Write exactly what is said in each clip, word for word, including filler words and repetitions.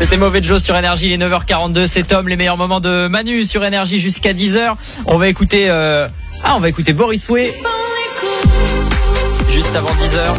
C'était Mauvais Joe sur Énergie, il est neuf heures quarante-deux, c'est Tom, les meilleurs moments de Manu sur Énergie jusqu'à dix heures. On va écouter euh... Ah, on va écouter Boris Way juste avant dix heures.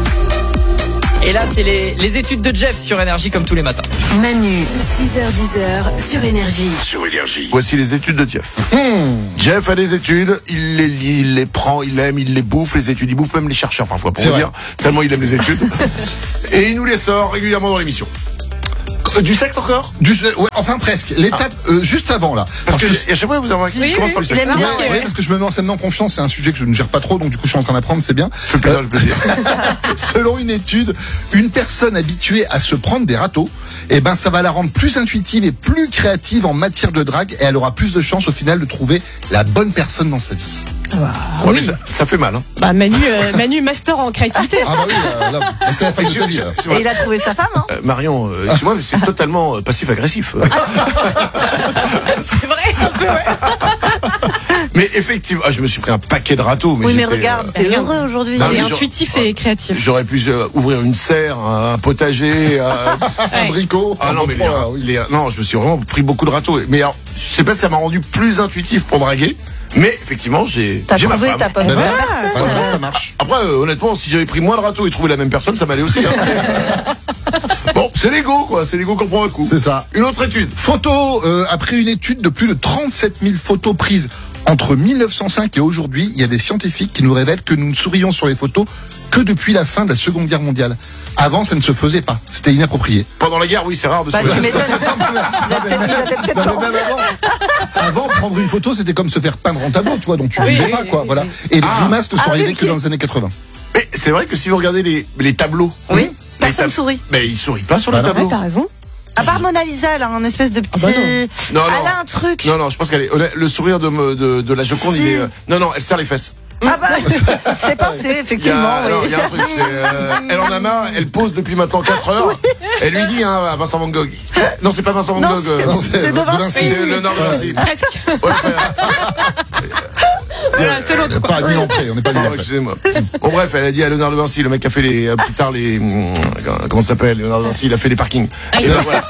Et là, c'est les, les études de Jeff sur Énergie comme tous les matins. Manu, six heures dix heures sur Énergie. Sur Énergie. Voici les études de Jeff. Mmh. Jeff a des études, il les lit, il les prend, il aime, il les bouffe, les études. Il bouffe même les chercheurs parfois, pour vous dire, tellement il aime les études. Et il nous les sort régulièrement dans l'émission. Du sexe encore du, ouais, enfin presque. L'étape ah. euh, juste avant là. Parce, parce que, que à chaque fois vous avez remarqué, oui, il commence oui, par le sexe. Ouais, ouais, ouais, parce que je me mets en scène en confiance, c'est un sujet que je ne gère pas trop, donc du coup je suis en train d'apprendre, c'est bien. Je fais plaisir, le plaisir. Selon une étude, une personne habituée à se prendre des râteaux, eh ben ça va la rendre plus intuitive et plus créative en matière de drague, et elle aura plus de chances au final de trouver la bonne personne dans sa vie. Bah, ouais, oui. mais ça, ça fait mal, hein. Bah Manu, euh, Manu master en créativité. Ah bah oui, euh, là, c'est la fin de sa vie. Et il a trouvé sa femme, hein. euh, Marion, euh, excuse-moi, mais c'est totalement euh, passif-agressif. C'est vrai, un peu, ouais. Mais effectivement, ah, je me suis pris un paquet de râteaux. Mais oui, mais j'étais, regarde, euh... t'es heureux aujourd'hui. Non, T'es mais intuitif genre, et créatif. J'aurais pu euh, ouvrir une serre, un potager, un Un bricot. Ah non, mais les, trois, oui. les, non, je me suis vraiment pris beaucoup de râteaux. Mais alors, je sais pas si ça m'a rendu plus intuitif pour draguer. Mais effectivement, j'ai, T'as j'ai ma trouvé femme. ta bonne Ben voilà, personne. voilà, ça marche. Après, euh, honnêtement, si j'avais pris moins de râteaux et trouvé la même personne, ça m'allait aussi. Hein. Bon, c'est l'ego, quoi. C'est l'ego qu'on prend un coup. C'est ça. Une autre étude. Photo, euh, après une étude de plus de trente-sept mille photos prises entre mille neuf cent cinq et aujourd'hui, il y a des scientifiques qui nous révèlent que nous ne sourions sur les photos que depuis la fin de la Seconde Guerre mondiale. Avant, ça ne se faisait pas. C'était inapproprié. Pendant la guerre, oui, c'est rare de se Bah, tu m'étonnes. Il a peut-être- il a peut-être Non, pas. mais même avant, avant, prendre une photo, c'était comme se faire peindre en tableau, tu vois, donc tu ne Oui, bougeais oui, pas, quoi, oui, voilà. oui. Et les Ah. grimaces ne sont Ah, oui, arrivées ok. que dans les années quatre-vingts. Mais c'est vrai que si vous regardez les, les tableaux. Oui, les personne tab- sourit. Mais ils sourient pas sur Bah les non. Ouais, tableaux. t'as raison. À part Mona Lisa, elle a un espèce de petit. bah non. Non, non. Elle a un truc. Non, non, je pense qu'elle est. Le sourire de, me- de, de la Joconde, Si. il est. euh, Non, non, elle serre les fesses. Ah bah, c'est pensé, Il y a, effectivement. alors, Oui. il y a un truc, c'est, euh, elle en a marre, elle pose depuis maintenant quatre heures. Elle lui dit, hein, à Vincent Van Gogh. Non, c'est pas Vincent Van Non, Gogh. euh, Non, C'est de Vinci. c'est Léonard de Vinci. Presque. Ouais, frère. Voilà, c'est l'autre. Pas mille ans près, on n'est pas mille ans Pardon, près. excusez-moi. Bon, bref, elle a dit à Léonard de Vinci, le mec qui a fait les, euh, plus tard les, hum, comment ça s'appelle, Léonard de Vinci, il a fait les parkings. Et ben, voilà.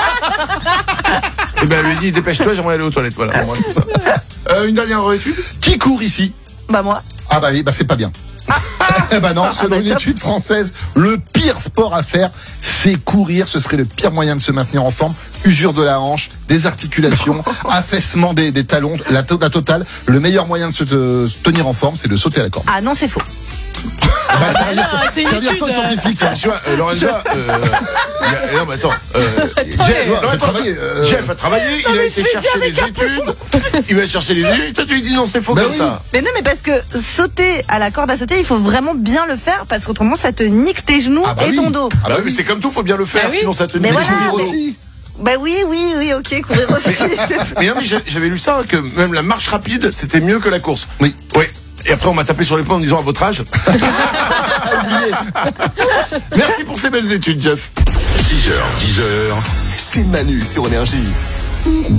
Et ben, elle lui dit, dépêche-toi, j'aimerais aller aux toilettes, voilà. Bon, bref, tout ça. Euh, une dernière étude. Qui court ici? Bah moi. Ah bah oui, bah c'est pas bien. Eh bah non, selon bah une top. étude française, le pire sport à faire, c'est courir. Ce serait le pire moyen de se maintenir en forme. Usure de la hanche, des articulations, affaissement des, des talons, la, to- la totale. Le meilleur moyen de se, de se tenir en forme, c'est de sauter à la corde. Ah non, c'est faux. Bah, ça veut dire- non, c'est une ça veut dire étude, ça, scientifique. hein. Tu vois, euh, Lorenza, euh, il y a- non, mais attends, euh, Jeff, Tu vois, non, j'ai attends, travaillé, euh, Jeff a travaillé, il a été chercher les études, il va chercher les études, toi tu lui dis non, c'est faux Bah comme oui. ça. Mais non, mais parce que sauter à la corde à sauter, il faut vraiment bien le faire parce qu'autrement ça te nique tes genoux Ah bah et oui. ton dos. Ah Bah bah oui, mais oui. c'est comme tout, faut bien le faire, Ah oui. sinon ça te Mais nique. voilà, Courir mais- aussi. Bah oui, oui, oui, ok, courir aussi. Mais non, mais j'ai- j'avais lu ça, que même la marche rapide, c'était mieux que la course. Oui. Oui. Et après, on m'a tapé sur les poings en me disant à votre âge. Merci pour ces belles études, Jeff. six heures, dix heures, c'est Manu sur Énergie.